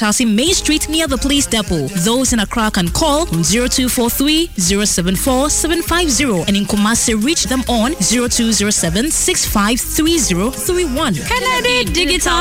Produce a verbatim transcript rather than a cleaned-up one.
Kumasi Main Street near the police depot. Those in Accra can call on zero two four three, zero seven four, seven five zero and in Kumasi reach them on zero two zero seven, six five three zero three one. Kennedy Digital